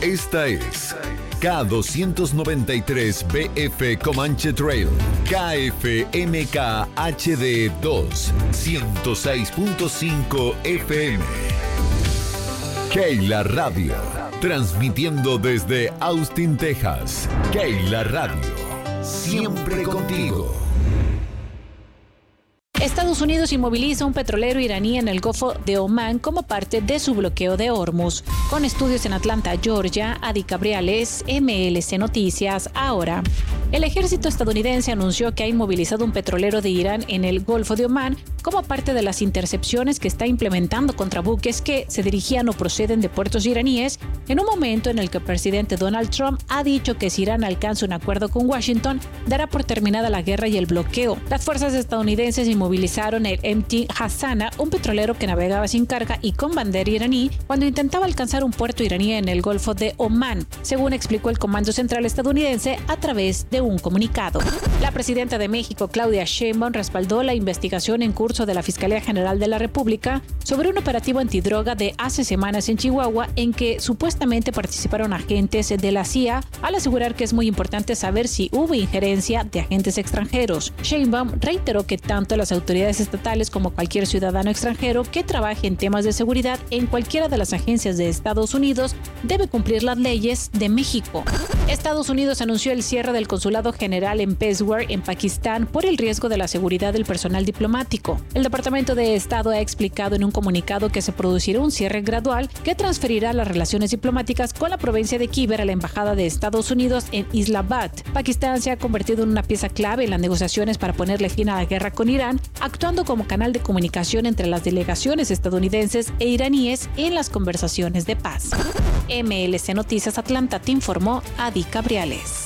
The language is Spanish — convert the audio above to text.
Esta es K293BF Comanche Trail, KFMK HD 2, 106.5 FM. Keila Radio, transmitiendo desde Austin, Texas. Keila Radio, siempre contigo. Estados Unidos inmoviliza un petrolero iraní en el Golfo de Omán como parte de su bloqueo de Hormuz. Con estudios en Atlanta, Georgia, Adi Cabriales, MLC Noticias, ahora. El ejército estadounidense anunció que ha inmovilizado un petrolero de Irán en el Golfo de Omán como parte de las intercepciones que está implementando contra buques que se dirigían o proceden de puertos iraníes en un momento en el que el presidente Donald Trump ha dicho que si Irán alcanza un acuerdo con Washington, dará por terminada la guerra y el bloqueo. Las fuerzas estadounidenses inmovilizaron el MT Hassana, un petrolero que navegaba sin carga y con bandera iraní, cuando intentaba alcanzar un puerto iraní en el Golfo de Omán, según explicó el Comando Central estadounidense a través de un comunicado. La presidenta de México, Claudia Sheinbaum, respaldó la investigación en curso de la Fiscalía General de la República sobre un operativo antidroga de hace semanas en Chihuahua en que supuestamente participaron agentes de la CIA, al asegurar que es muy importante saber si hubo injerencia de agentes extranjeros. Sheinbaum reiteró que tanto las autoridades estatales como cualquier ciudadano extranjero que trabaje en temas de seguridad en cualquiera de las agencias de Estados Unidos debe cumplir las leyes de México. Estados Unidos anunció el cierre del consulado general en Peshawar, en Pakistán, por el riesgo de la seguridad del personal diplomático. El Departamento de Estado ha explicado en un comunicado que se producirá un cierre gradual que transferirá las relaciones diplomáticas con la provincia de Khyber a la Embajada de Estados Unidos en Islamabad. Pakistán se ha convertido en una pieza clave en las negociaciones para ponerle fin a la guerra con Irán, actuando como canal de comunicación entre las delegaciones estadounidenses e iraníes en las conversaciones de paz. MLC Noticias Atlanta te informó Adi Cabriales.